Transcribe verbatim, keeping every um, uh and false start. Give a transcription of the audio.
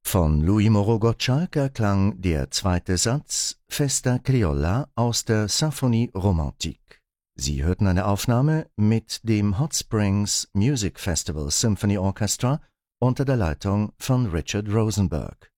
Von Louis Moreau Gottschalk erklang der zweite Satz Festa Criolla aus der Symphonie Romantique. Sie hörten eine Aufnahme mit dem Hot Springs Music Festival Symphony Orchestra unter der Leitung von Richard Rosenberg.